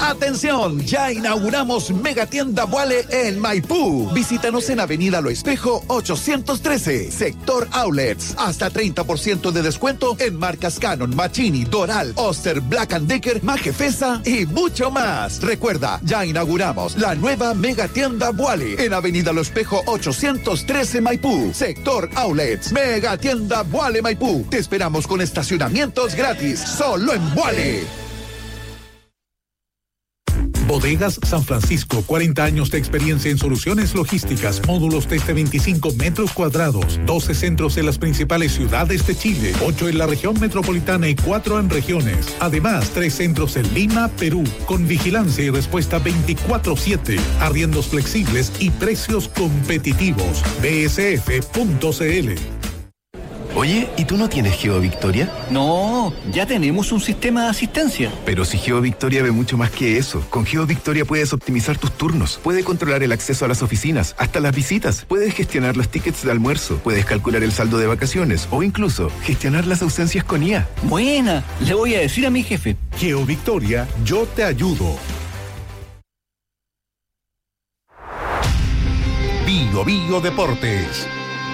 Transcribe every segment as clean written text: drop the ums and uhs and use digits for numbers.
¡Atención! Ya inauguramos Megatienda Vuale en Maipú. Visítanos en Avenida Lo Espejo 813, Sector Outlets. Hasta 30% de descuento en marcas Canon, Machini, Doral, Oster, Black & Decker, Majefesa y mucho más. Recuerda, ya inauguramos la nueva Megatienda Vuale en Avenida Lo Espejo 813 Maipú, Sector Outlets. Megatienda Vuale Maipú. Te esperamos con estacionamientos gratis, solo en Vuale. Bodegas San Francisco, 40 años de experiencia en soluciones logísticas, módulos desde 25 metros cuadrados, 12 centros en las principales ciudades de Chile, 8 en la región metropolitana y 4 en regiones. Además, 3 centros en Lima, Perú, con vigilancia y respuesta 24/7, arriendos flexibles y precios competitivos. bsf.cl. Oye, ¿y tú no tienes GeoVictoria? No, ya tenemos un sistema de asistencia. Pero si GeoVictoria ve mucho más que eso. Con GeoVictoria puedes optimizar tus turnos, puedes controlar el acceso a las oficinas, hasta las visitas, puedes gestionar los tickets de almuerzo, puedes calcular el saldo de vacaciones o incluso gestionar las ausencias con IA. Buena, le voy a decir a mi jefe. GeoVictoria, yo te ayudo. Bio Deportes.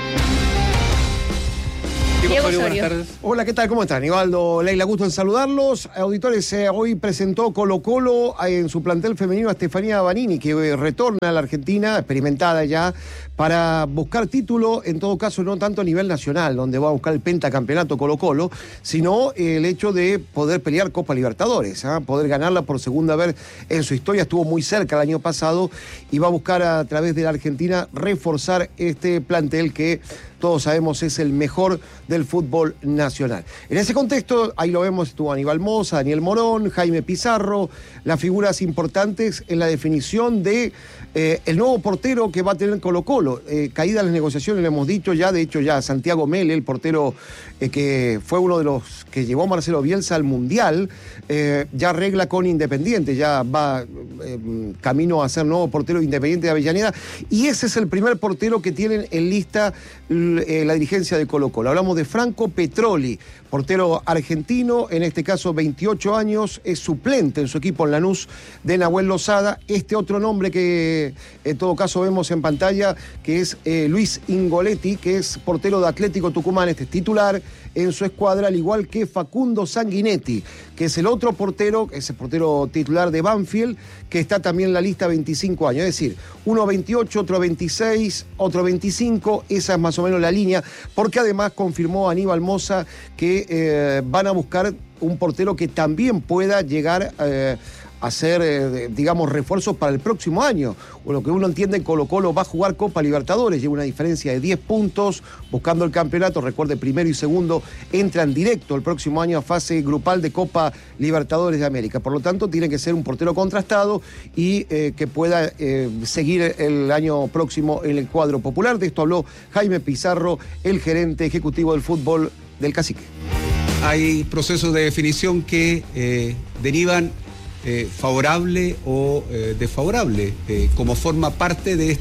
Diego Osorio, buenas tardes. Hola, ¿qué tal? ¿Cómo están? Nivaldo, Leila, gusto en saludarlos. Auditores, hoy presentó Colo-Colo en su plantel femenino a Estefanía Banini, que retorna a la Argentina, experimentada ya, para buscar título, en todo caso no tanto a nivel nacional, donde va a buscar el pentacampeonato Colo-Colo, sino el hecho de poder pelear Copa Libertadores, poder ganarla por segunda vez en su historia. Estuvo muy cerca el año pasado y va a buscar a través de la Argentina reforzar este plantel que todos sabemos es el mejor del fútbol nacional. En ese contexto, ahí lo vemos, estuvo Aníbal Mosa, Daniel Morón, Jaime Pizarro, las figuras importantes en la definición de el nuevo portero que va a tener Colo-Colo. Caídas las negociaciones, lo hemos dicho ya, de hecho ya Santiago Mele, el portero que fue uno de los que llevó a Marcelo Bielsa al Mundial, ya arregla con Independiente, ya va camino a ser nuevo portero Independiente de Avellaneda, y ese es el primer portero que tienen en lista la dirigencia de Colo-Colo. Hablamos de Franco Petroli, portero argentino, en este caso 28 años, es suplente en su equipo en Lanús de Nahuel Lozada. Este otro nombre que en todo caso vemos en pantalla, que es Luis Ingoletti, que es portero de Atlético Tucumán, este es titular en su escuadra, al igual que Facundo Sanguinetti, que es el otro portero, es el portero titular de Banfield, que está también en la lista 25 años, es decir, uno 28, otro 26, otro 25, esa es más o menos la línea, porque además confirmó Aníbal Mosa que van a buscar un portero que también pueda llegar a hacer, digamos, refuerzos para el próximo año. O lo que uno entiende, Colo-Colo va a jugar Copa Libertadores, lleva una diferencia de 10 puntos, buscando el campeonato. Recuerde, primero y segundo entran directo el próximo año a fase grupal de Copa Libertadores de América. Por lo tanto, tiene que ser un portero contrastado y que pueda seguir el año próximo en el cuadro popular. De esto habló Jaime Pizarro, el gerente ejecutivo del fútbol del Cacique. Hay procesos de definición que derivan favorable o desfavorable, como forma parte de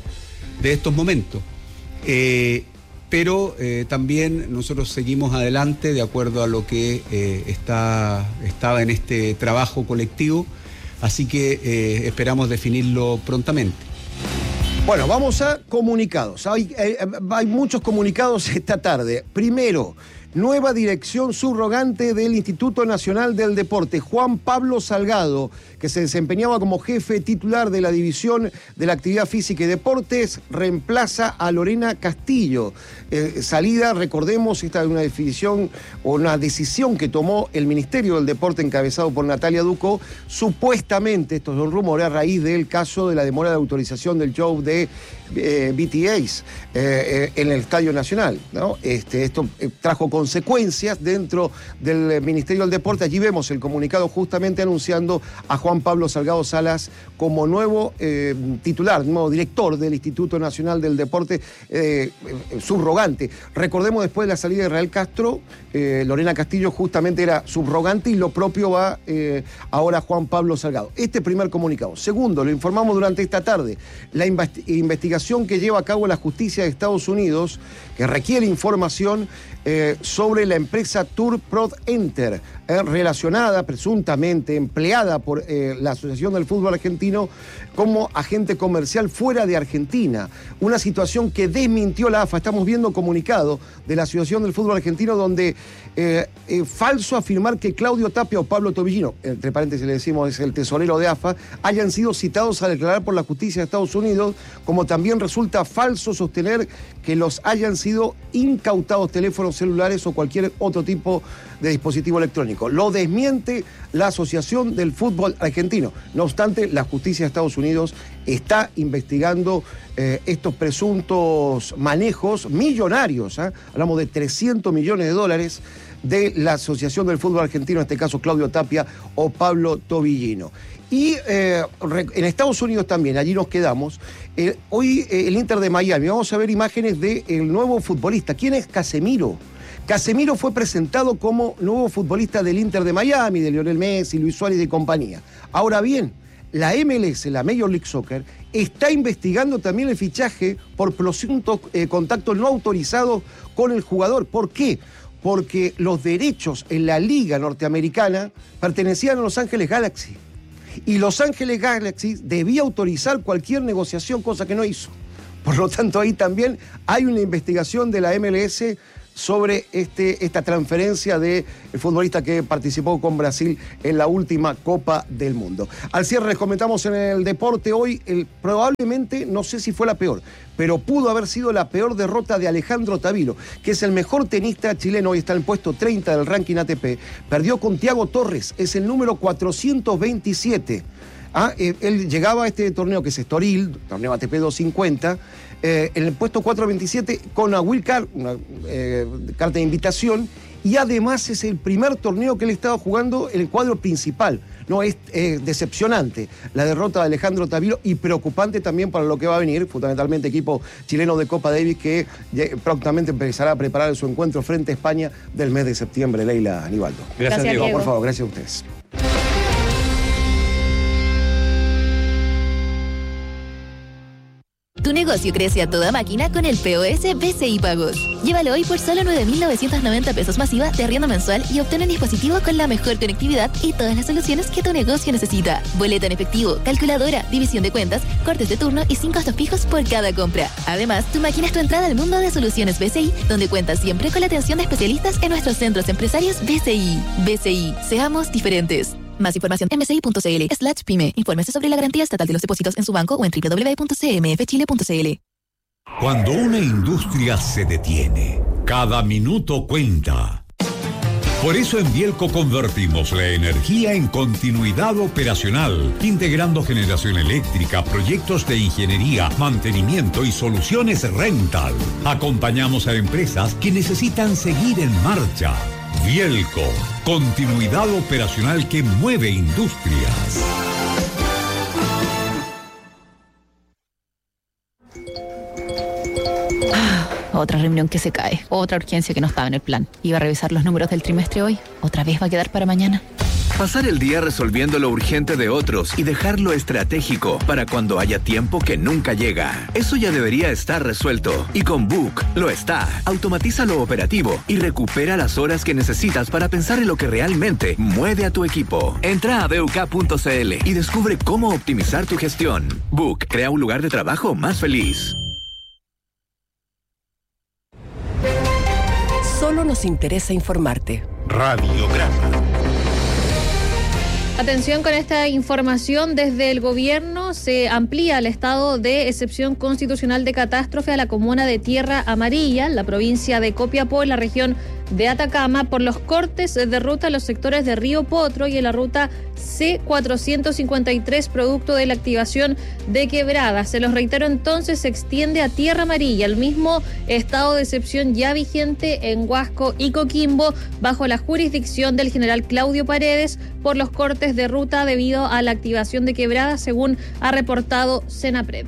estos momentos. Pero también nosotros seguimos adelante de acuerdo a lo que estaba en este trabajo colectivo, así que esperamos definirlo prontamente. Bueno, vamos a comunicados. Hay muchos comunicados esta tarde. Primero, nueva dirección subrogante del Instituto Nacional del Deporte. Juan Pablo Salgado, que se desempeñaba como jefe titular de la División de la Actividad Física y Deportes, reemplaza a Lorena Castillo. Salida, recordemos, esta es una definición o una decisión que tomó el Ministerio del Deporte encabezado por Natalia Ducó, supuestamente, esto es un rumor a raíz del caso de la demora de autorización del show de BTS en el Estadio Nacional, ¿no? Esto trajo consecuencias dentro del Ministerio del Deporte. Allí vemos el comunicado justamente anunciando a Juan Pablo Salgado Salas como nuevo titular, nuevo director del Instituto Nacional del Deporte, subrogante. Recordemos, después de la salida de Israel Castro, Lorena Castillo justamente era subrogante y lo propio va ahora Juan Pablo Salgado. Este primer comunicado. Segundo, lo informamos durante esta tarde, la investigación que lleva a cabo la justicia de Estados Unidos, que requiere información sobre la empresa Tour Prod Enter, relacionada, presuntamente empleada por la Asociación del Fútbol Argentino como agente comercial fuera de Argentina. Una situación que desmintió la AFA. Estamos viendo comunicado de la Asociación del Fútbol Argentino donde falso afirmar que Claudio Tapia o Pablo Tobillino, entre paréntesis le decimos es el tesorero de AFA, hayan sido citados a declarar por la justicia de Estados Unidos, como también resulta falso sostener que los hayan sido incautados teléfonos celulares o cualquier otro tipo de dispositivo electrónico. Lo desmiente la Asociación del Fútbol Argentino. No obstante, la justicia de Estados Unidos está investigando estos presuntos manejos millonarios. Hablamos de $300 millones de la Asociación del Fútbol Argentino, en este caso Claudio Tapia o Pablo Tobillino. Y en Estados Unidos también, allí nos quedamos. Hoy el Inter de Miami, vamos a ver imágenes del nuevo futbolista. ¿Quién es Casemiro? Casemiro fue presentado como nuevo futbolista del Inter de Miami, de Lionel Messi, Luis Suárez y compañía. Ahora bien, la MLS, la Major League Soccer, está investigando también el fichaje por presuntos contactos no autorizados con el jugador. ¿Por qué? Porque los derechos en la liga norteamericana pertenecían a Los Ángeles Galaxy. Y Los Ángeles Galaxy debía autorizar cualquier negociación, cosa que no hizo. Por lo tanto, ahí también hay una investigación de la MLS sobre esta transferencia del futbolista que participó con Brasil en la última Copa del Mundo. Al cierre les comentamos en el deporte hoy, probablemente, no sé si fue la peor, pero pudo haber sido la peor derrota de Alejandro Tavilo, que es el mejor tenista chileno, hoy está en el puesto 30 del ranking ATP. Perdió con Thiago Torres, es el número 427. Él llegaba a este torneo que es Estoril, torneo ATP 250, en el puesto 427 con una wildcard, una carta de invitación, y además es el primer torneo que él estaba jugando en el cuadro principal. No, es decepcionante la derrota de Alejandro Tavilo y preocupante también para lo que va a venir, fundamentalmente equipo chileno de Copa Davis que prontamente empezará a preparar su encuentro frente a España del mes de septiembre. Leila, Aníbaldo. Gracias, Diego. Por favor, gracias a ustedes. Tu negocio crece a toda máquina con el POS BCI Pagos. Llévalo hoy por solo 9.990 pesos masiva de arriendo mensual y obtén un dispositivo con la mejor conectividad y todas las soluciones que tu negocio necesita. Boleto en efectivo, calculadora, división de cuentas, cortes de turno y 5 gastos fijos por cada compra. Además, tu máquina es tu entrada al mundo de soluciones BCI, donde cuentas siempre con la atención de especialistas en nuestros centros empresarios BCI. BCI, seamos diferentes. Más información en bci.cl/pyme. Infórmese sobre la garantía estatal de los depósitos en su banco o en www.cmfchile.cl. Cuando una industria se detiene, cada minuto cuenta. Por eso en Bielco convertimos la energía en continuidad operacional, integrando generación eléctrica, proyectos de ingeniería, mantenimiento y soluciones rental. Acompañamos a empresas que necesitan seguir en marcha. Bielco, continuidad operacional que mueve industrias. Otra reunión que se cae, otra urgencia que no estaba en el plan. Iba a revisar los números del trimestre hoy, otra vez va a quedar para mañana. Pasar el día resolviendo lo urgente de otros y dejarlo estratégico para cuando haya tiempo que nunca llega. Eso ya debería estar resuelto. Y con Book lo está. Automatiza lo operativo y recupera las horas que necesitas para pensar en lo que realmente mueve a tu equipo. Entra a BUK.cl y descubre cómo optimizar tu gestión. Book crea un lugar de trabajo más feliz. Solo nos interesa informarte. Radiograma. Atención con esta información, desde el gobierno se amplía el estado de excepción constitucional de catástrofe a la comuna de Tierra Amarilla, la provincia de Copiapó, en la región de Atacama, por los cortes de ruta en los sectores de Río Potro y en la ruta C453, producto de la activación de quebradas. Se los reitero entonces, se extiende a Tierra Amarilla, el mismo estado de excepción ya vigente en Huasco y Coquimbo, bajo la jurisdicción del general Claudio Paredes, por los cortes de ruta debido a la activación de quebradas, según ha reportado Senapred.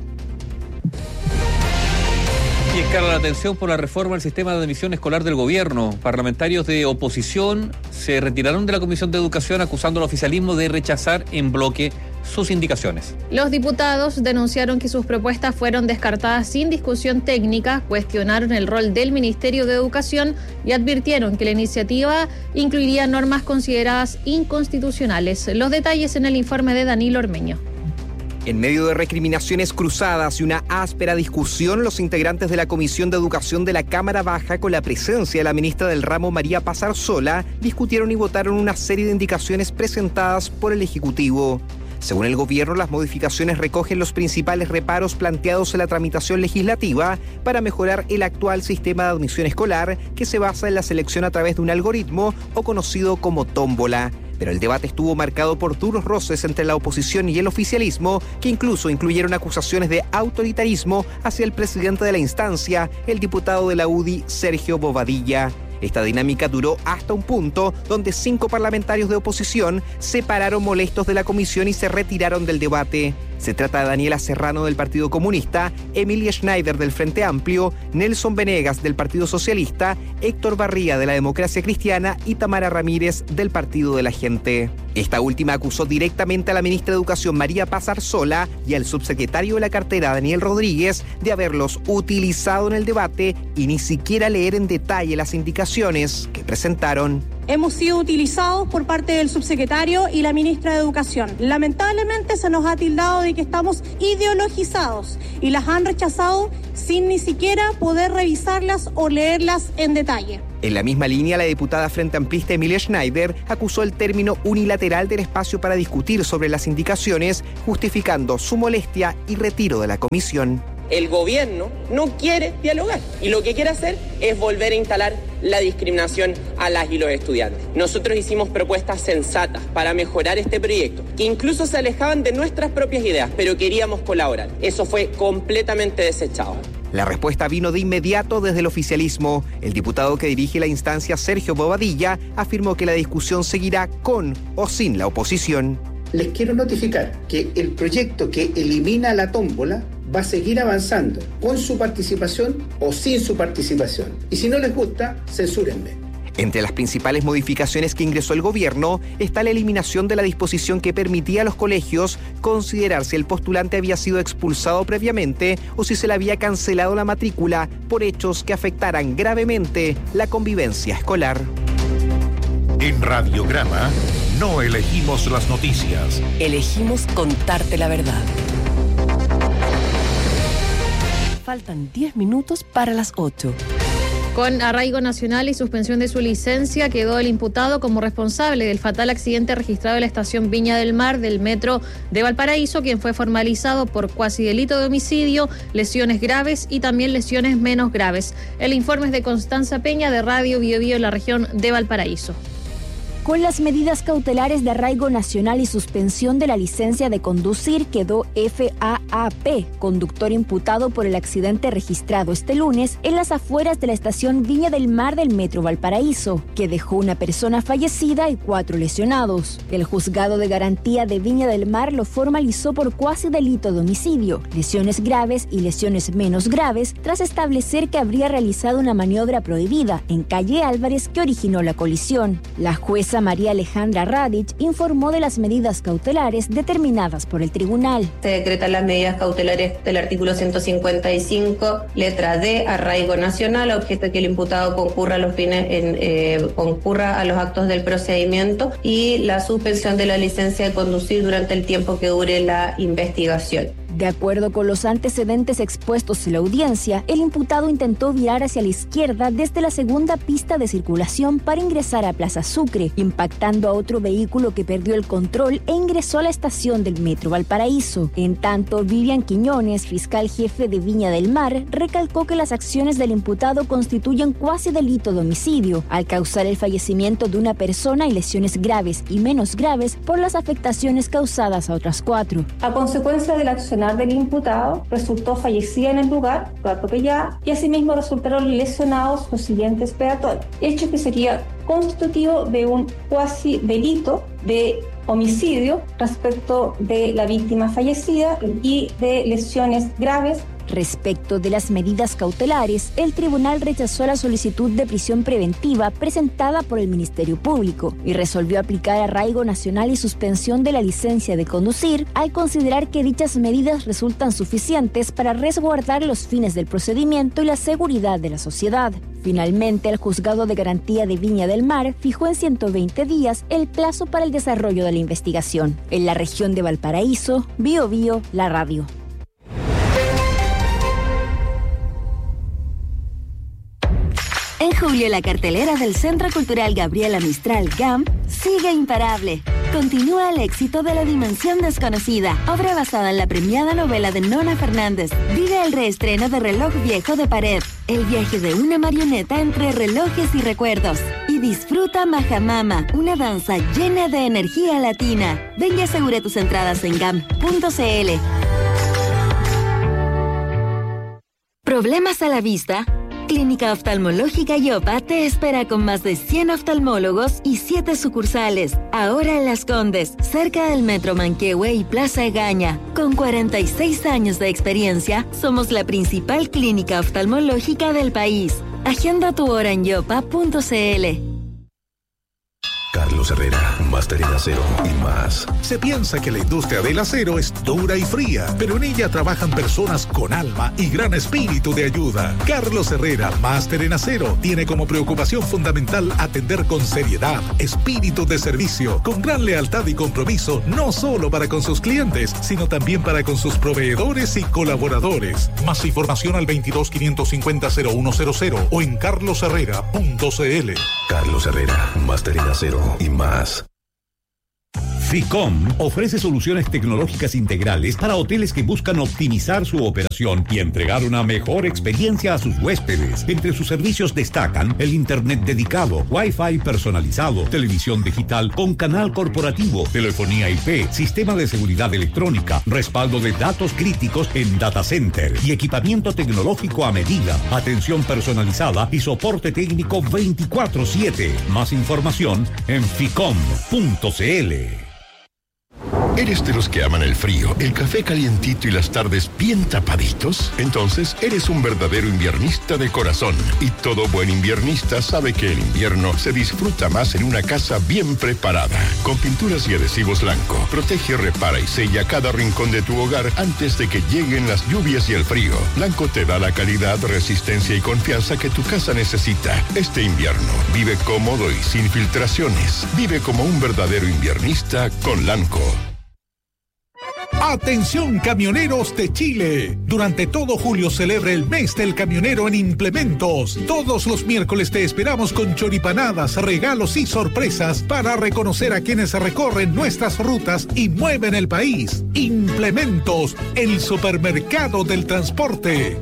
Y escala la atención por la reforma al sistema de admisión escolar del gobierno. Parlamentarios de oposición se retiraron de la Comisión de Educación acusando al oficialismo de rechazar en bloque sus indicaciones. Los diputados denunciaron que sus propuestas fueron descartadas sin discusión técnica, cuestionaron el rol del Ministerio de Educación y advirtieron que la iniciativa incluiría normas consideradas inconstitucionales. Los detalles en el informe de Danilo Ormeño. En medio de recriminaciones cruzadas y una áspera discusión, los integrantes de la Comisión de Educación de la Cámara Baja, con la presencia de la ministra del ramo María Pazarsola, discutieron y votaron una serie de indicaciones presentadas por el Ejecutivo. Según el gobierno, las modificaciones recogen los principales reparos planteados en la tramitación legislativa para mejorar el actual sistema de admisión escolar, que se basa en la selección a través de un algoritmo o conocido como tómbola. Pero el debate estuvo marcado por duros roces entre la oposición y el oficialismo, que incluso incluyeron acusaciones de autoritarismo hacia el presidente de la instancia, el diputado de la UDI, Sergio Bobadilla. Esta dinámica duró hasta un punto donde 5 parlamentarios de oposición se pararon molestos de la comisión y se retiraron del debate. Se trata de Daniela Serrano del Partido Comunista, Emilia Schneider del Frente Amplio, Nelson Venegas del Partido Socialista, Héctor Barría de la Democracia Cristiana y Tamara Ramírez del Partido de la Gente. Esta última acusó directamente a la ministra de Educación María Pazarsola y al subsecretario de la cartera Daniel Rodríguez de haberlos utilizado en el debate y ni siquiera leer en detalle las indicaciones que presentaron. Hemos sido utilizados por parte del subsecretario y la ministra de Educación. Lamentablemente se nos ha tildado de que estamos ideologizados y las han rechazado sin ni siquiera poder revisarlas o leerlas en detalle. En la misma línea, la diputada frente amplista Emilia Schneider acusó el término unilateral del espacio para discutir sobre las indicaciones, justificando su molestia y retiro de la comisión. El gobierno no quiere dialogar y lo que quiere hacer es volver a instalar la discriminación a las y los estudiantes. Nosotros hicimos propuestas sensatas para mejorar este proyecto, que incluso se alejaban de nuestras propias ideas, pero queríamos colaborar. Eso fue completamente desechado. La respuesta vino de inmediato desde el oficialismo. El diputado que dirige la instancia, Sergio Bobadilla, afirmó que la discusión seguirá con o sin la oposición. Les quiero notificar que el proyecto que elimina la tómbola va a seguir avanzando con su participación o sin su participación. Y si no les gusta, censúrenme. Entre las principales modificaciones que ingresó el gobierno está la eliminación de la disposición que permitía a los colegios considerar si el postulante había sido expulsado previamente o si se le había cancelado la matrícula por hechos que afectaran gravemente la convivencia escolar. En Radiograma no elegimos las noticias. Elegimos contarte la verdad. Faltan 10 minutos para las 8. Con arraigo nacional y suspensión de su licencia, quedó el imputado como responsable del fatal accidente registrado en la estación Viña del Mar del metro de Valparaíso, quien fue formalizado por cuasi delito de homicidio, lesiones graves y también lesiones menos graves. El informe es de Constanza Peña de Radio Bio Bio en la región de Valparaíso. Con las medidas cautelares de arraigo nacional y suspensión de la licencia de conducir, quedó FAAP, conductor imputado por el accidente registrado este lunes en las afueras de la estación Viña del Mar del metro Valparaíso, que dejó una persona fallecida y 4 lesionados. El juzgado de garantía de Viña del Mar lo formalizó por cuasi delito de homicidio, lesiones graves y lesiones menos graves, tras establecer que habría realizado una maniobra prohibida en calle Álvarez que originó la colisión. La jueza María Alejandra Radich informó de las medidas cautelares determinadas por el tribunal. Se decretan las medidas cautelares del artículo 155, letra D, arraigo nacional, objeto que el imputado concurra a los concurra a los actos del procedimiento, y la suspensión de la licencia de conducir durante el tiempo que dure la investigación. De acuerdo con los antecedentes expuestos en la audiencia, el imputado intentó virar hacia la izquierda desde la segunda pista de circulación para ingresar a Plaza Sucre, impactando a otro vehículo que perdió el control e ingresó a la estación del metro Valparaíso. En tanto, Vivian Quiñones, fiscal jefe de Viña del Mar, recalcó que las acciones del imputado constituyen cuasi delito de homicidio, al causar el fallecimiento de una persona y lesiones graves y menos graves por las afectaciones causadas a otras 4. A consecuencia de la acción del imputado, resultó fallecida en el lugar, fue atropellada, y asimismo resultaron lesionados los siguientes peatones, hecho que sería constitutivo de un cuasi delito de homicidio respecto de la víctima fallecida y de lesiones graves Respecto de las medidas cautelares, el tribunal rechazó la solicitud de prisión preventiva presentada por el Ministerio Público y resolvió aplicar arraigo nacional y suspensión de la licencia de conducir al considerar que dichas medidas resultan suficientes para resguardar los fines del procedimiento y la seguridad de la sociedad. Finalmente, el Juzgado de Garantía de Viña del Mar fijó en 120 días el plazo para el desarrollo de la investigación. En la región de Valparaíso, Biobío, la radio. En julio, la cartelera del Centro Cultural Gabriela Mistral GAM sigue imparable. Continúa el éxito de La Dimensión Desconocida, obra basada en la premiada novela de Nona Fernández. Vive el reestreno de Reloj Viejo de Pared, el viaje de una marioneta entre relojes y recuerdos. Y disfruta Majamama, una danza llena de energía latina. Ven y asegura tus entradas en gam.cl. ¿Problemas a la vista? Clínica Oftalmológica Yopa te espera con más de 100 oftalmólogos y 7 sucursales. Ahora en Las Condes, cerca del Metro Manquehue y Plaza Egaña. Con 46 años de experiencia, somos la principal clínica oftalmológica del país. Agenda tu hora en yopa.cl. Carlos Herrera, máster en acero y más. Se piensa que la industria del acero es dura y fría, pero en ella trabajan personas con alma y gran espíritu de ayuda. Carlos Herrera, máster en acero, tiene como preocupación fundamental atender con seriedad, espíritu de servicio, con gran lealtad y compromiso, no solo para con sus clientes, sino también para con sus proveedores y colaboradores. Más información al 22-550-0100 o en carlosherrera.cl. Carlos Herrera, máster en acero y más. FICOM ofrece soluciones tecnológicas integrales para hoteles que buscan optimizar su operación y entregar una mejor experiencia a sus huéspedes. Entre sus servicios destacan el internet dedicado, Wi-Fi personalizado, televisión digital con canal corporativo, telefonía IP, sistema de seguridad electrónica, respaldo de datos críticos en data center y equipamiento tecnológico a medida, atención personalizada y soporte técnico 24/7. Más información en ficom.cl. ¿Eres de los que aman el frío, el café calientito y las tardes bien tapaditos? Entonces, eres un verdadero inviernista de corazón. Y todo buen inviernista sabe que el invierno se disfruta más en una casa bien preparada. Con pinturas y adhesivos Lanco, protege, repara y sella cada rincón de tu hogar antes de que lleguen las lluvias y el frío. Lanco te da la calidad, resistencia y confianza que tu casa necesita. Este invierno, vive cómodo y sin filtraciones. Vive como un verdadero inviernista con Lanco. Atención camioneros de Chile. Durante todo julio celebra el mes del camionero en Implementos. Todos los miércoles te esperamos con choripanadas, regalos y sorpresas para reconocer a quienes recorren nuestras rutas y mueven el país. Implementos, el supermercado del transporte.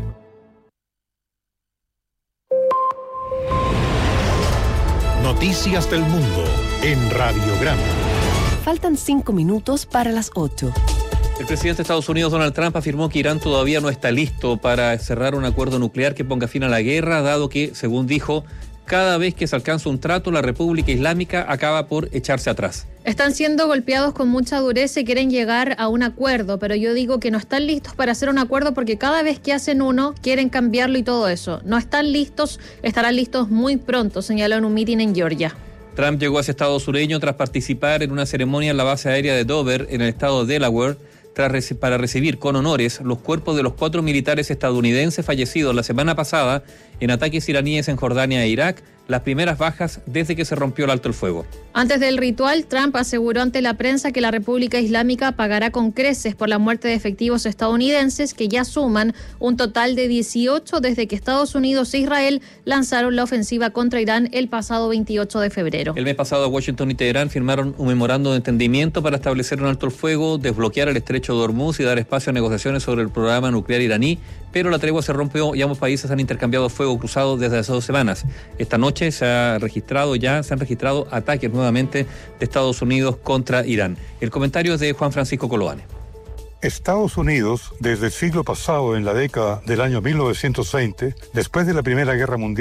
Noticias del mundo en Radiograma. Faltan 5 minutos para las 8. El presidente de Estados Unidos, Donald Trump, afirmó que Irán todavía no está listo para cerrar un acuerdo nuclear que ponga fin a la guerra, dado que, según dijo, cada vez que se alcanza un trato, la República Islámica acaba por echarse atrás. Están siendo golpeados con mucha dureza y quieren llegar a un acuerdo, pero yo digo que no están listos para hacer un acuerdo porque cada vez que hacen uno, quieren cambiarlo y todo eso. No están listos, estarán listos muy pronto, señaló en un mitin en Georgia. Trump llegó a ese estado sureño tras participar en una ceremonia en la base aérea de Dover, en el estado de Delaware, para recibir con honores los cuerpos de los 4 militares estadounidenses fallecidos la semana pasada en ataques iraníes en Jordania e Irak, las primeras bajas desde que se rompió el alto el fuego. Antes del ritual, Trump aseguró ante la prensa que la República Islámica pagará con creces por la muerte de efectivos estadounidenses, que ya suman un total de 18 desde que Estados Unidos e Israel lanzaron la ofensiva contra Irán el pasado 28 de febrero. El mes pasado, Washington y Teherán firmaron un memorando de entendimiento para establecer un alto el fuego, desbloquear el estrecho de Hormuz y dar espacio a negociaciones sobre el programa nuclear iraní, pero la tregua se rompió y ambos países han intercambiado fuego cruzado desde hace 2 semanas. Esta noche se han registrado ataques nuevamente de Estados Unidos contra Irán. El comentario es de Juan Francisco Coloane. Estados Unidos, desde el siglo pasado, en la década del año 1920, después de la Primera Guerra Mundial,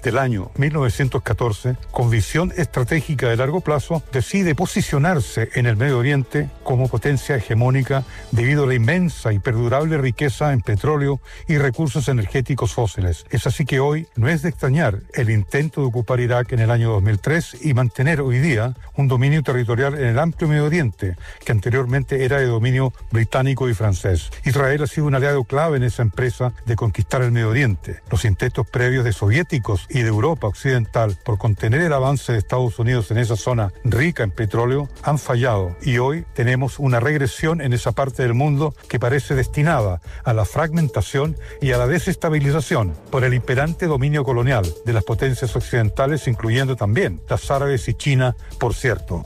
del año 1914, con visión estratégica de largo plazo, decide posicionarse en el Medio Oriente como potencia hegemónica debido a la inmensa y perdurable riqueza en petróleo y recursos energéticos fósiles. Es así que hoy no es de extrañar el intento de ocupar Irak en el año 2003 y mantener hoy día un dominio territorial en el amplio Medio Oriente, que anteriormente era de dominio británico y francés. Israel ha sido un aliado clave en esa empresa de conquistar el Medio Oriente. Los intentos previos de soviéticos y de Europa occidental por contener el avance de Estados Unidos en esa zona rica en petróleo han fallado y hoy tenemos una regresión en esa parte del mundo que parece destinada a la fragmentación y a la desestabilización por el imperante dominio colonial de las potencias occidentales, incluyendo también las árabes y China, por cierto.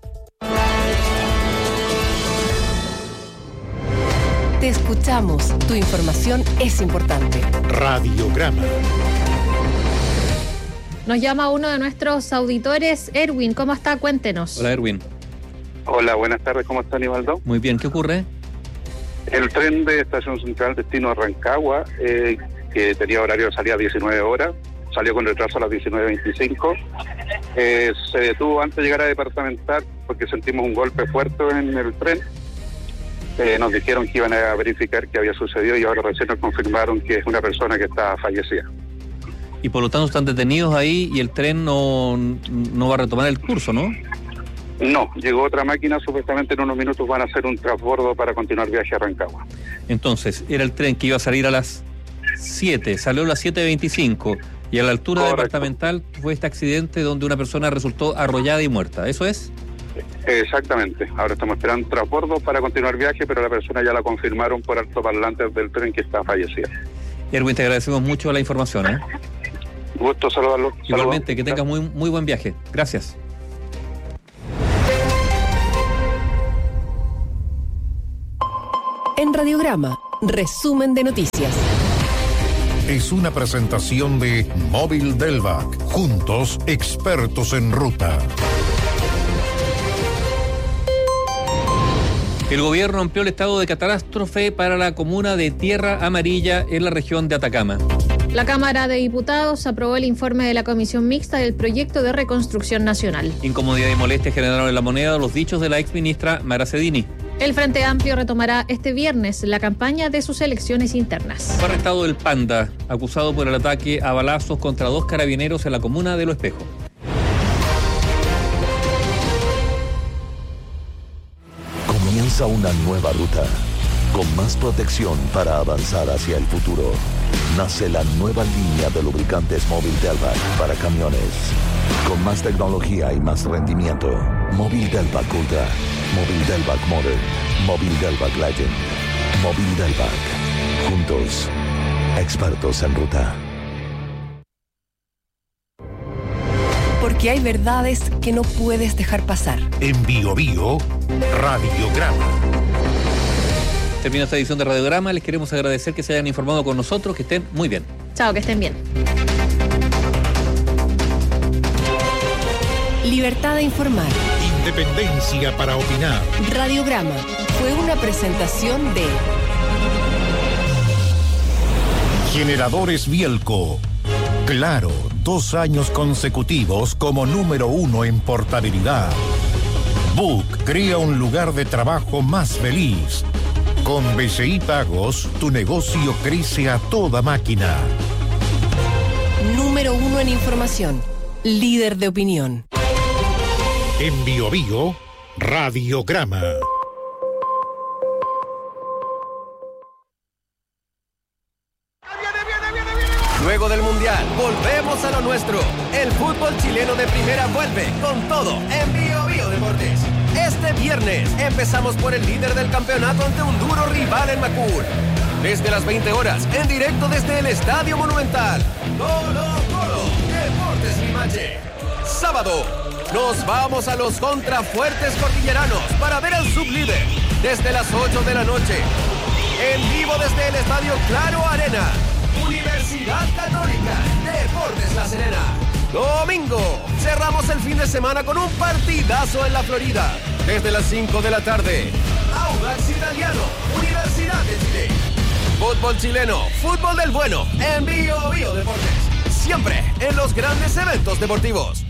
Te escuchamos. Tu información es importante. Radiograma. Nos llama uno de nuestros auditores, Erwin. ¿Cómo está? Cuéntenos. Hola, Erwin. Hola, buenas tardes. ¿Cómo está, Aníbaldo? Muy bien. ¿Qué ocurre? El tren de Estación Central destino a Rancagua, que tenía horario de salida a 19 horas, salió con retraso a las 19:25. Se detuvo antes de llegar a Departamental porque sentimos un golpe fuerte en el tren. Nos dijeron que iban a verificar qué había sucedido y ahora recién nos confirmaron que es una persona que está fallecida. Y por lo tanto están detenidos ahí y el tren no va a retomar el curso, ¿no? No, llegó otra máquina, supuestamente en unos minutos van a hacer un transbordo para continuar viaje a Rancagua. Entonces, era el tren que iba a salir a las 7, salió a las 7:25 y a la altura de Departamental fue este accidente donde una persona resultó arrollada y muerta, ¿eso es? Exactamente, ahora estamos esperando transbordo para continuar viaje, pero la persona ya la confirmaron por altoparlantes del tren que está fallecida. Erwin, te agradecemos mucho la información, ¿eh? Gusto saludarlo. Igualmente, que tengas muy buen viaje. Gracias. En Radiograma, resumen de noticias. Es una presentación de Móvil Delvac. Juntos, expertos en ruta. El gobierno amplió el estado de catástrofe para la comuna de Tierra Amarilla en la región de Atacama. La Cámara de Diputados aprobó el informe de la Comisión Mixta del Proyecto de Reconstrucción Nacional. Incomodidad y molestia generaron en La Moneda los dichos de la exministra Mara Cedini. El Frente Amplio retomará este viernes la campaña de sus elecciones internas. Fue arrestado el Panda, acusado por el ataque a balazos contra 2 carabineros en la comuna de Lo Espejo. Comienza una nueva ruta, con más protección para avanzar hacia el futuro. Nace la nueva línea de lubricantes Móvil Delvac para camiones. Con más tecnología y más rendimiento. Móvil Delvac Ultra, Móvil Delvac Modern, Móvil Delvac Legend, Móvil Delvac. Juntos, expertos en ruta. Porque hay verdades que no puedes dejar pasar. En Bio Bio, Radiograma. Termina esta edición de Radiograma. Les queremos agradecer que se hayan informado con nosotros. Que estén muy bien. Chao, que estén bien. Libertad de informar. Independencia para opinar. Radiograma fue una presentación de Generadores Bielco. Claro, 2 años consecutivos como número 1 en portabilidad. Book crea un lugar de trabajo más feliz. Con BCI Pagos, tu negocio crece a toda máquina. Número 1 en información. Líder de opinión. En Bio Bio, Radiograma. Luego del Mundial, volvemos a lo nuestro. El fútbol chileno de primera vuelve con todo en Bio Bio Deportes. Este viernes empezamos por el líder del campeonato ante un duro rival en Macul. Desde las 20 horas, en directo desde el Estadio Monumental. Colo-Colo, Deportes Limache. Sábado, nos vamos a los contrafuertes cordilleranos para ver al sublíder desde las 8 de la noche. En vivo desde el Estadio Claro Arena. Universidad Católica, Deportes La Serena. Domingo, cerramos el fin de semana con un partidazo en la Florida. Desde las 5 de la tarde, Audax Italiano, Universidad de Chile. Fútbol chileno, fútbol del bueno, en Bio Bio Deportes. siempre en los grandes eventos deportivos.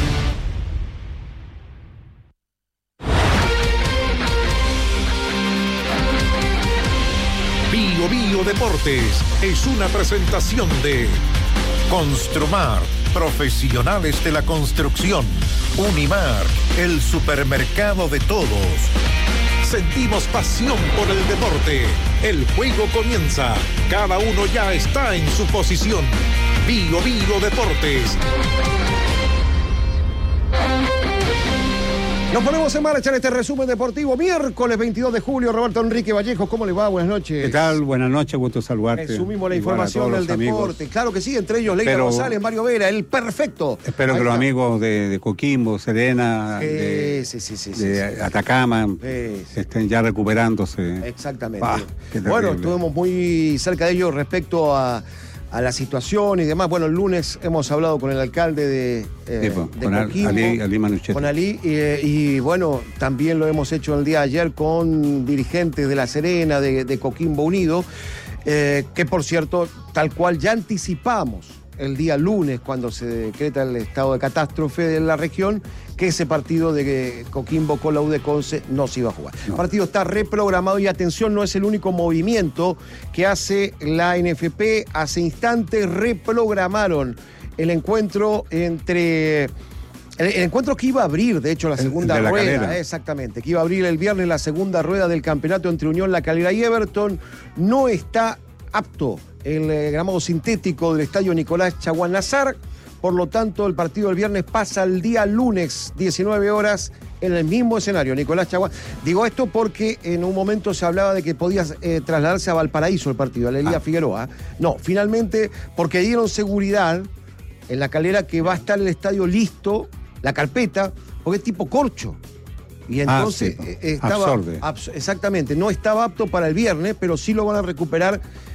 Bio Deportes es una presentación de Construmar, profesionales de la construcción. Unimar, el supermercado de todos. Sentimos pasión por el deporte. El juego comienza. Cada uno ya está en su posición. Bio Deportes. Nos ponemos en marcha en este resumen deportivo. Miércoles 22 de julio, Roberto Enrique Vallejo, ¿cómo le va? Buenas noches. ¿Qué tal? Buenas noches, gusto saludarte. Resumimos la información del deporte. Amigos. Claro que sí, entre ellos Leila González, Mario Vera, el perfecto. Espero que los amigos de Coquimbo, Serena, de Atacama, estén ya recuperándose. Exactamente. Bueno, estuvimos muy cerca de ellos respecto a la situación y demás. Bueno, el lunes hemos hablado con el alcalde de Coquimbo, Ali Manuchet. Con Ali, y bueno, también lo hemos hecho el día de ayer con dirigentes de La Serena, de Coquimbo Unido, que por cierto, tal cual ya anticipamos el día lunes, cuando se decreta el estado de catástrofe de la región, que ese partido de Coquimbo con la U de Conce no se iba a jugar. El partido está reprogramado y atención, no es el único movimiento que hace la NFP. Hace instantes reprogramaron el encuentro entre... El encuentro que iba a abrir, de hecho, la segunda rueda, exactamente, que iba a abrir el viernes la segunda rueda del campeonato entre Unión La Calera y Everton, no está apto el gramado sintético del estadio Nicolás Chaguán Nazar. Por lo tanto, el partido del viernes pasa al día lunes, 19 horas, en el mismo escenario, Nicolás Chaguán. Digo esto porque en un momento se hablaba de que podía trasladarse a Valparaíso el partido, a la Elías Figueroa. No, finalmente, porque dieron seguridad en La Calera que va a estar el estadio listo, la carpeta, porque es tipo corcho. Y entonces estaba... Exactamente, no estaba apto para el viernes, pero sí lo van a recuperar